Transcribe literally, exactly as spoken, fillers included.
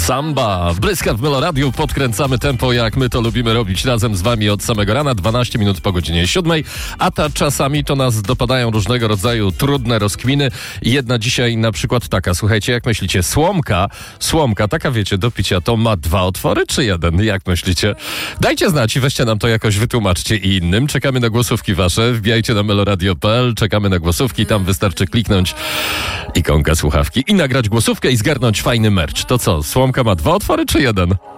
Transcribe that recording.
Samba. Bryska w Meloradiu. Podkręcamy tempo, jak my to lubimy robić razem z wami od samego rana. dwanaście minut po godzinie siódmej. A ta czasami to nas dopadają różnego rodzaju trudne rozkminy. Jedna dzisiaj na przykład taka. Słuchajcie, jak myślicie? Słomka, słomka, taka wiecie, do picia, to ma dwa otwory czy jeden? Jak myślicie? Dajcie znać i weźcie nam to jakoś wytłumaczcie i innym. Czekamy na głosówki wasze. Wbijajcie na meloradio kropka p l. Czekamy na głosówki. Tam wystarczy kliknąć ikonkę słuchawki i nagrać głosówkę i zgarnąć fajny merch. To co? Słomka ma dwa otwory czy jeden?